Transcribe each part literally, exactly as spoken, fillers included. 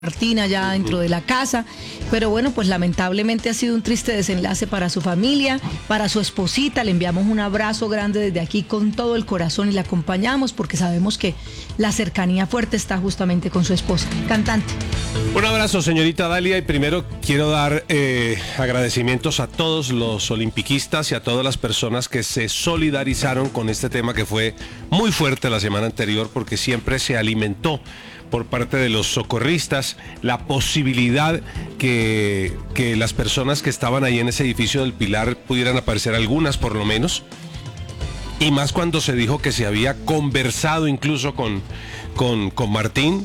Martina ya dentro de la casa, pero bueno, pues lamentablemente ha sido un triste desenlace para su familia, para su esposita. Le enviamos un abrazo grande desde aquí con todo el corazón y la acompañamos porque sabemos que la cercanía fuerte está justamente con su esposa, cantante. Un abrazo, señorita Dalia, y primero quiero dar eh, agradecimientos a todos los olimpiquistas y a todas las personas que se solidarizaron con este tema que fue muy fuerte la semana anterior, porque siempre se alimentó por parte de los socorristas la posibilidad que, que las personas que estaban ahí en ese edificio del Pilar pudieran aparecer, algunas por lo menos, y más cuando se dijo que se había conversado incluso con, con, con Martín.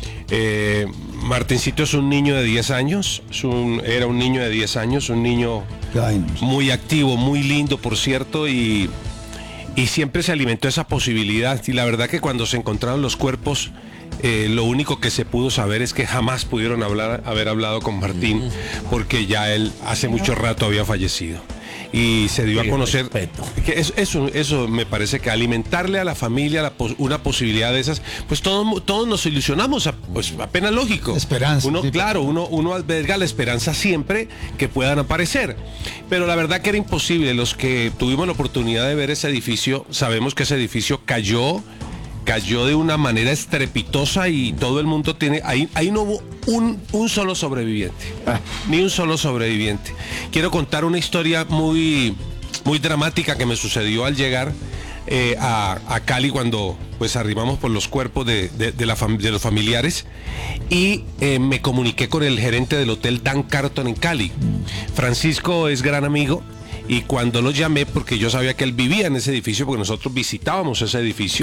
Eh, Martincito es un niño de diez años, es un, era un niño de diez años, un niño muy activo, muy lindo, por cierto, y, y siempre se alimentó esa posibilidad. Y la verdad que cuando se encontraron los cuerpos, eh, lo único que se pudo saber es que jamás pudieron hablar, haber hablado con Martín, porque ya él hace mucho rato había fallecido. Y se dio a conocer que eso, eso, eso me parece que alimentarle a la familia la, una posibilidad de esas, pues todos, todos nos ilusionamos, a, pues apenas lógico. Esperanza. Uno, sí, claro, uno, uno alberga la esperanza siempre que puedan aparecer. Pero la verdad que era imposible. Los que tuvimos la oportunidad de ver ese edificio, sabemos que ese edificio cayó. Cayó de una manera estrepitosa y todo el mundo tiene... Ahí, ahí no hubo un, un solo sobreviviente, ah. ni un solo sobreviviente. Quiero contar una historia muy, muy dramática que me sucedió al llegar eh, a, a Cali cuando pues arribamos por los cuerpos de, de, de, la fam, de los familiares y eh, me comuniqué con el gerente del hotel Dan Carton en Cali. Francisco es gran amigo. Y cuando lo llamé, porque yo sabía que él vivía en ese edificio, porque nosotros visitábamos ese edificio,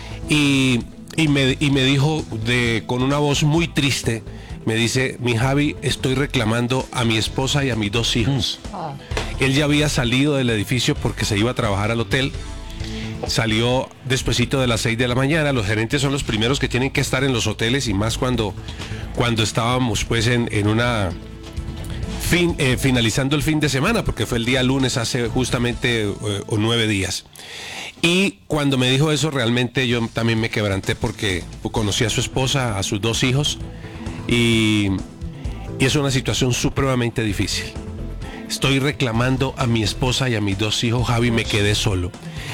y, y, me, y me dijo de, con una voz muy triste, me dice: mi Javi, estoy reclamando a mi esposa y a mis dos hijos. Ah. Él ya había salido del edificio porque se iba a trabajar al hotel. Salió despuesito de las seis de la mañana. Los gerentes son los primeros que tienen que estar en los hoteles, y más cuando, cuando estábamos pues en, en una... Fin, eh, finalizando el fin de semana, porque fue el día lunes hace justamente eh, o nueve días. Y cuando me dijo eso, realmente yo también me quebranté, porque conocí a su esposa, a sus dos hijos, y, y es una situación supremamente difícil. Estoy reclamando a mi esposa y a mis dos hijos, Javi, me quedé solo.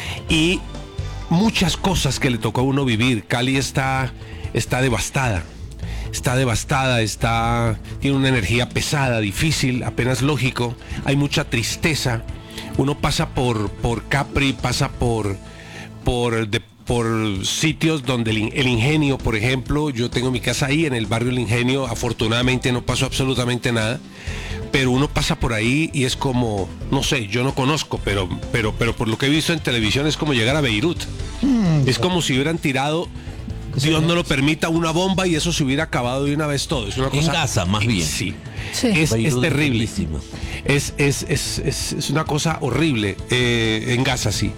Y muchas cosas que le tocó a uno vivir. Cali está, está devastada. Está devastada, está, tiene una energía pesada, difícil, apenas lógico. Hay mucha tristeza. Uno pasa por, por Capri, pasa por, por, de, por sitios donde el, el Ingenio, por ejemplo, yo tengo mi casa ahí en el barrio El Ingenio. Afortunadamente no pasó absolutamente nada, pero uno pasa por ahí y es como, no sé, yo no conozco, pero, pero, pero por lo que he visto en televisión es como llegar a Beirut. Mm. Es como si hubieran tirado, Dios no lo permita, una bomba y eso se hubiera acabado de una vez todo. Es una cosa, en Gaza, más bien. Sí, sí. Es, es terrible. Es, es, es, es, es una cosa horrible. Eh, en Gaza, sí.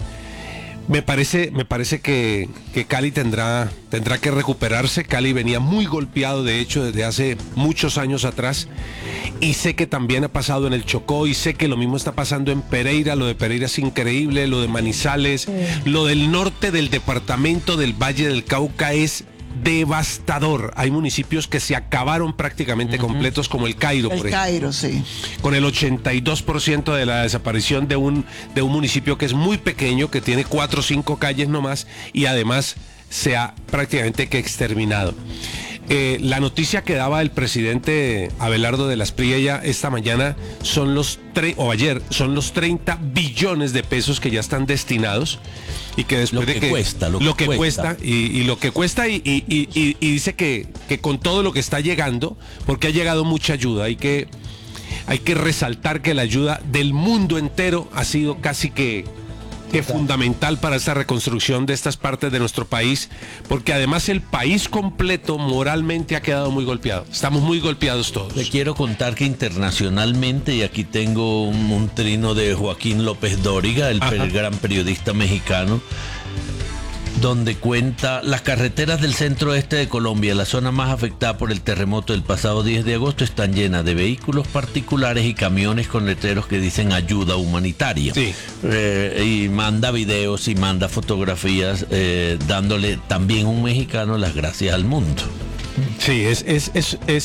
Me parece, me parece que, que Cali tendrá, tendrá que recuperarse. Cali venía muy golpeado, de hecho, desde hace muchos años atrás. Y sé que también ha pasado en el Chocó, y sé que lo mismo está pasando en Pereira. Lo de Pereira es increíble, lo de Manizales, sí. Lo del norte del departamento del Valle del Cauca es devastador. Hay municipios que se acabaron prácticamente uh-huh. completos, como el Cairo, el por ejemplo. El Cairo, sí. Con el ochenta y dos por ciento de la desaparición de un, de un municipio que es muy pequeño, que tiene cuatro o cinco calles nomás, y además se ha prácticamente que exterminado. Eh, la noticia que daba el presidente Abelardo de la Espriella esta mañana son los tre- o ayer son los treinta billones de pesos que ya están destinados, y que después lo que de que cuesta, lo, lo que, que cuesta, cuesta y, y lo que cuesta y, y, y, y, y dice que, que con todo lo que está llegando, porque ha llegado mucha ayuda, hay que hay que resaltar que la ayuda del mundo entero ha sido casi que que fundamental para esta reconstrucción de estas partes de nuestro país, porque además el país completo moralmente ha quedado muy golpeado. Estamos muy golpeados todos. Le quiero contar que internacionalmente, y aquí tengo un, un trino de Joaquín López Dóriga, el per, gran periodista mexicano, donde cuenta: las carreteras del centro oeste de Colombia, la zona más afectada por el terremoto del pasado diez de agosto, están llenas de vehículos particulares y camiones con letreros que dicen ayuda humanitaria. Sí. Eh, y manda videos y manda fotografías, eh, dándole también un mexicano las gracias al mundo. Sí, es, es, es, es